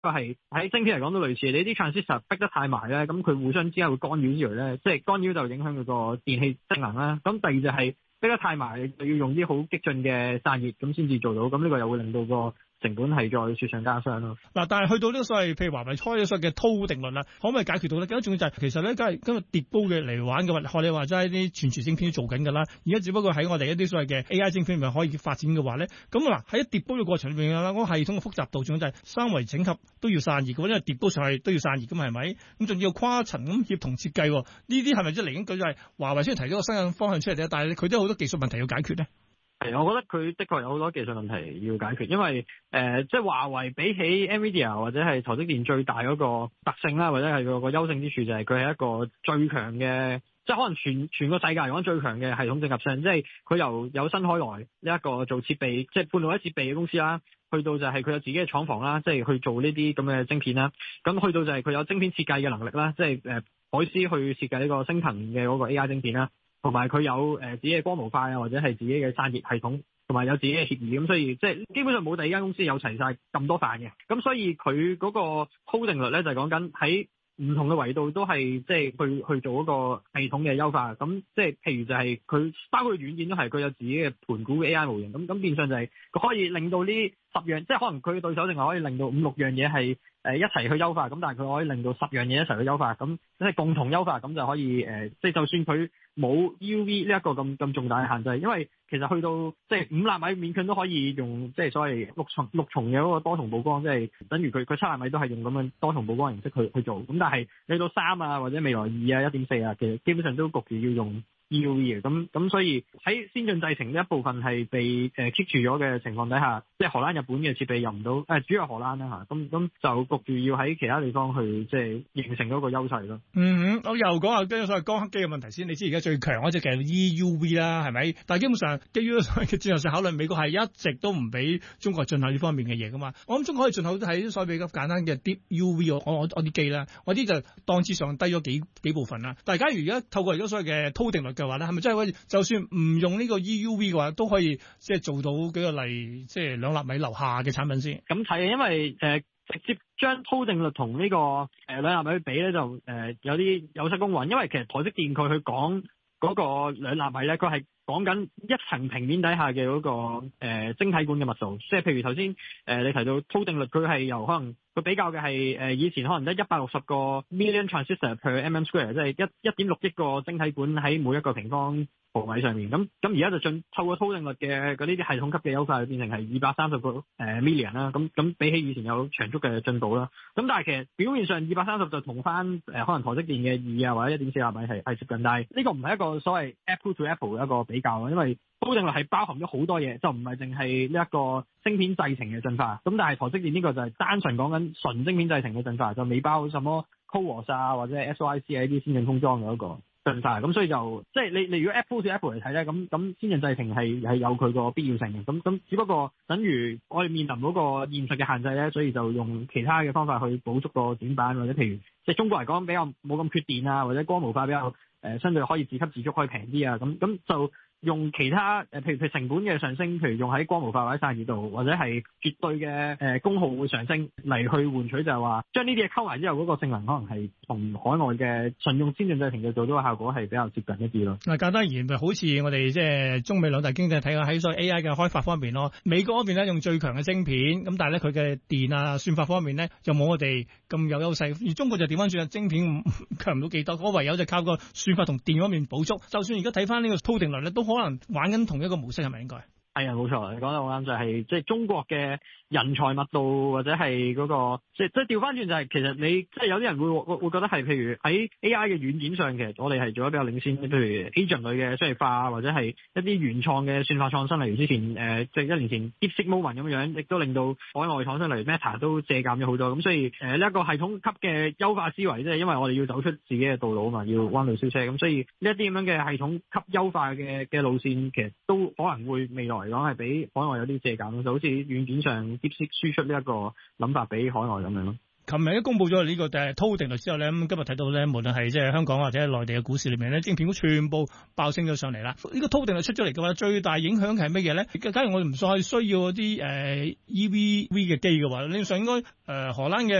個係喺晶片嚟講都類似，你啲 transistor 逼得太埋咧，咁佢互相之間會干擾之餘咧，即係干擾就影響佢個電器性能啦。咁第二就係逼得太埋，就要用啲好激進嘅散熱咁先至做到，咁呢個又會令到個成本係再雪上加霜咯。 嗱，但係去到呢個所謂譬如華為開咗所謂嘅濤定律啦，可唔可以解決到咧？更加重要就係其實咧，梗係今日疊煲嘅嚟玩嘅話，學你話齋啲全晶片都做緊㗎啦。而家只不過喺我哋一啲所謂嘅 AI 晶片咪可以發展嘅話咧，咁嗱喺疊煲嘅過程裏邊啦，嗰個系統嘅複雜度仲就係三維整合都要散熱嘅，因為疊煲上去都要散熱㗎嘛，係咪？咁仲要跨層咁協同設計，呢啲係咪即係嚟緊佢就係華為雖然提咗個新嘅方向出嚟啫，但係佢都有好多技術問題要解決咧。 係，我覺得佢的確有好多技術問題要解決，因為即係華為比起 NVIDIA 或者係台積電最大嗰個特性啦，或者係個優勝之處就係佢係一個最強嘅，即係可能全個世界嚟講最強嘅系統整合商，即係佢由有新海來呢一個做設備，即係半導體設備嘅公司啦，去到就係佢有自己嘅廠房啦，即係去做呢啲咁嘅晶片啦，咁去到就係佢有晶片設計嘅能力啦，即係海思去設計呢個星騰嘅嗰個 AI 晶片啦。同埋佢有自己嘅光模塊啊，或者係自己嘅散熱系統，同埋有自己嘅協議，咁所以即係基本上冇第二間公司有齊晒咁多飯嘅，咁所以佢嗰個濤定律咧就係講緊喺唔同嘅維度都係即係去做嗰個系統嘅優化，咁即係譬如就係佢包括軟件都係佢有自己嘅盤古嘅 AI 模型，咁變相就係佢可以令到呢10樣，即係可能佢嘅對手淨係可以令到5、6樣嘢係一齊去優化，咁但係佢可以令到10樣嘢一齊去優化，咁即係共同優化，咁就可以即係就算佢冇 EUV 呢一個咁重大嘅限制，因為其實去到即係5納米勉強都可以用即係所謂六重嘅嗰個多重曝光，即係等於佢7納米都係用咁樣多重曝光形式去做，咁但係你到3啊或者未來2啊 1.4啊，其實基本上都焗住要用 EUV 嘅，咁所以喺先進製程呢一部分係被keep 住咗嘅情況底下，即係荷蘭、日本嘅設備入唔到，主要荷蘭啦嚇，咁就焗住要喺其他地方去即係形成嗰個優勢咯。 我又講下跟住所謂光刻機嘅問題先。你知而家最強嗰隻其實 EUV 啦，係咪？但係基本上基於所謂嘅戰略性考慮，美國係一直都唔俾中國進口呢方面嘅嘢噶嘛。我諗中國可以進口都係所謂比較簡單嘅 Deep UV 我啲機啦，我啲就檔次上低咗幾部分啦。但係假如而家透過而家所謂嘅濤定律嘅話咧，係咪真係可以就算唔用呢個 EUV 嘅話，都可以即係做到舉個例，即係2納米樓下嘅產品先？ 咁睇，因為直接將濤定律同呢個2納米去比咧，就有啲有失公允，因為其實台積電佢去講嗰個2納米咧，佢係講緊一層平面底下嘅嗰個晶體管嘅密度，即係譬如頭先你提到濤定律，佢係由可能佢比較嘅係以前可能得160個 million transistor per mm square， 即係1.6億個晶體管喺每一個平方毫米上面，咁而家就透過濤定律嘅嗰啲系統級嘅優化，變成係230個million 啦，咁比起以前有長足嘅進步啦。咁但係其實表面上230就同翻可能台積電嘅2啊或者1.4納米係接近，但係呢個唔係一個所謂 apple to apple 嘅一個比較，因為濤定律係包含咗好多嘢，就唔係淨係呢一個晶片製程嘅進化。咁但係台積電呢個就係單純講緊純晶片製程嘅進化，就未包什麼 CoWoS 啊或者 SOIC 啊呢啲先進封裝嘅一個進化。咁所以就即係你如果 apple to apple 嚟睇咧，咁先進製程係有佢個必要性嘅。咁只不過等於我哋面臨嗰個現實嘅限制咧，所以就用其他嘅方法去補足個短板，或者譬如即係中國嚟講比較冇咁缺電啊，或者光模塊比較相對可以自給自足，可以平啲啊。咁就用其他譬如成本嘅上升，譬如用喺光模塊或者散熱度，或者係絕對嘅功耗會上升嚟去換取，就係話將呢啲嘢溝埋之後，嗰個性能可能係同海外嘅純用先進製程嘅做到嘅效果係比較接近一啲咯。 嗱，簡單而言，好似我哋即係中美兩大經濟體喺所謂 AI 嘅開發方面咯，美國嗰邊咧用最強嘅晶片，咁但係咧佢嘅電啊算法方面咧就冇我哋咁有優勢，而中國就調翻轉，晶片強唔到幾多，我唯有就靠個算法同電方面補足。就算而家睇翻呢個濤定律咧，都可能玩緊同一個模式，係咪應該？ 係啊，冇錯，你講得好啱，就係即係中國嘅人才密度或者係嗰個即係調翻轉就係其實你即係有啲人會覺得係譬如喺 AI 嘅軟件上，其實我哋係做得比較領先，譬如 agent 類嘅商業化或者係一啲原創嘅算法創新，例如之前即係1年前 DeepSeek Moment 咁樣，亦都令到海外創新例如 Meta 都借鑑咗好多。咁所以呢一個系統級嘅優化思維，即係因為我哋要走出自己嘅道路啊嘛，要彎道超車，咁所以呢一啲咁樣嘅系統級優化嘅路線，其實都可能會未來嚟講係俾海外有啲借鑑，就好似軟件上 DeepSeek輸出呢一個諗法俾海外咁樣咯。 琴日都公布咗呢個濤定律之後咧，咁今日睇到咧，無論係即係香港或者係內地嘅股市裏面咧，晶片股全部爆升咗上嚟啦。呢個濤定律出咗嚟嘅話，最大影響係乜嘢咧？假如我哋唔再需要嗰啲EUV 嘅機嘅話，理論上應該荷蘭嘅